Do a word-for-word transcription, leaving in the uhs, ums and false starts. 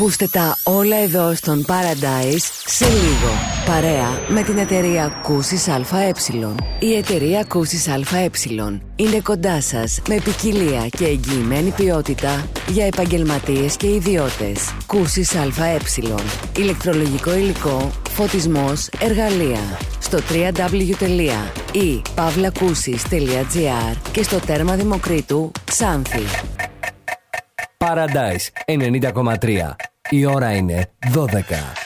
Ακούστε τα όλα εδώ στον Paradise σε λίγο. Παρέα με την εταιρεία Κούσης ΑΕ. Η εταιρεία Κούσης ΑΕ είναι κοντά σας με ποικιλία και εγγυημένη ποιότητα για επαγγελματίες και ιδιώτες. Κούσης ΑΕ. Ηλεκτρολογικό υλικό, φωτισμός, εργαλεία. Στο double-u double-u double-u τελεία i pavlakusis τελεία gr και στο τέρμα Δημοκρίτου Ξάνθη. Paradise ενενήντα κόμμα τρία. Η ώρα είναι δώδεκα.